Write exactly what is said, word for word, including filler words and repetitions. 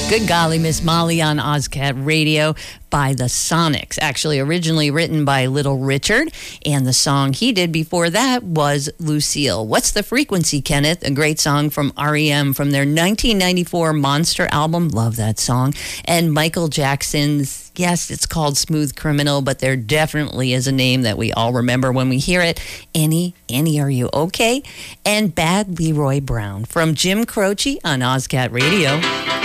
Good golly, Miss Molly on Ozcat Radio by the Sonics. Actually, originally written by Little Richard, and the song he did before that was Lucille. What's the Frequency, Kenneth? A great song from R E M from their nineteen ninety-four Monster album. Love that song. And Michael Jackson's, yes, it's called Smooth Criminal, but there definitely is a name that we all remember when we hear it. Annie, Annie, are you okay? And Bad Leroy Brown from Jim Croce on Ozcat Radio.